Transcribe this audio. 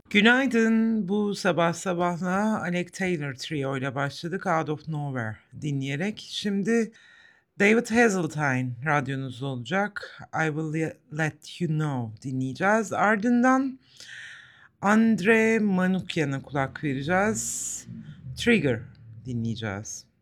Günaydın. Bu sabah sabahla Alec Taylor Trio ile başladık. Out of Nowhere dinleyerek. Şimdi David Hazeltine radyonuzda olacak. I Will Let You Know dinleyeceğiz. Ardından Andre Manukyan'a kulak vereceğiz. Trigger dinleyeceğiz.